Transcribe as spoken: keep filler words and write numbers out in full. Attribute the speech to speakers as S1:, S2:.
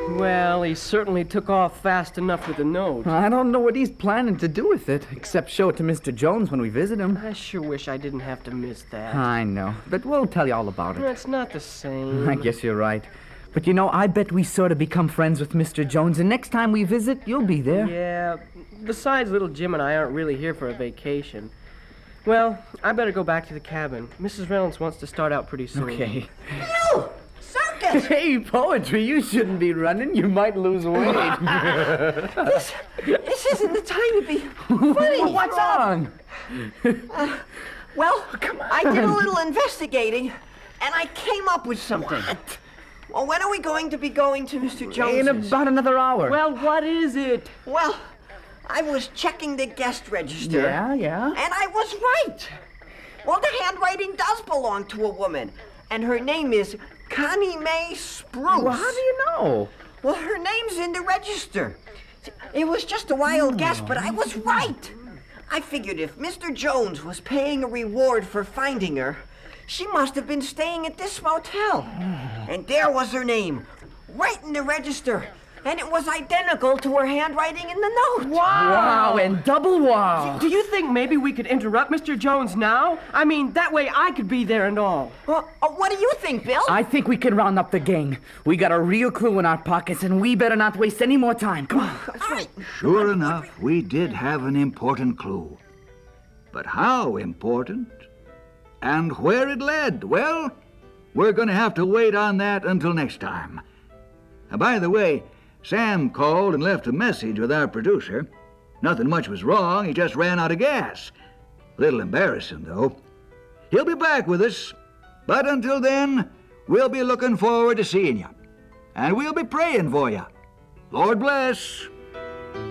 S1: Well, he certainly took off fast enough with the note.
S2: I don't know what he's planning to do with it, except show it to Mister Jones when we visit him.
S1: I sure wish I didn't have to miss that.
S2: I know, but we'll tell you all about it.
S1: It's not the same.
S2: I guess you're right. But you know, I bet we sort of become friends with Mister Jones, and next time we visit, you'll be there.
S1: Yeah, besides, little Jim and I aren't really here for a vacation. Well, I better go back to the cabin. Missus Reynolds wants to start out pretty soon.
S2: Okay.
S3: Bill! Circus!
S2: Hey, Poetry, you shouldn't be running. You might lose weight.
S3: this, this isn't the time to be funny.
S2: Well, what's wrong?
S3: Uh, well, I did a little investigating, and I came up with something.
S2: What?
S3: Well, when are we going to be going to Mister Jones's?
S2: In about another hour.
S1: Well, what is it?
S3: Well, I was checking the guest register.
S2: Yeah, yeah.
S3: And I was right. Well, the handwriting does belong to a woman, and her name is Connie Mae Spruce.
S2: Well, how do you know?
S3: Well, her name's in the register. It was just a wild guess, but I was right. I figured if Mister Jones was paying a reward for finding her, she must have been staying at this motel. And there was her name, right in the register. And it was identical to her handwriting in the note.
S2: Wow, and double wow.
S1: Do you think maybe we could interrupt Mister Jones now? I mean, that way I could be there and all.
S3: Well, uh, what do you think, Bill?
S2: I think we can round up the gang. We got a real clue in our pockets, and we better not waste any more time. Come on.
S3: All right.
S4: Sure enough, we did have an important clue. But how important? And where it led? Well, we're going to have to wait on that until next time. Uh, by the way, Sam called and left a message with our producer. Nothing much was wrong, he just ran out of gas. Little embarrassing, though. He'll be back with us, but until then, we'll be looking forward to seeing you. And we'll be praying for you. Lord bless.